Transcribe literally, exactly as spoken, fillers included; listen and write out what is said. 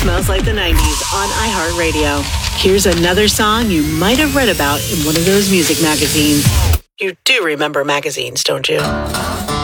Smells Like the nineties on iHeartRadio. Here's another song you might have read about in one of those music magazines. You do remember magazines, don't you?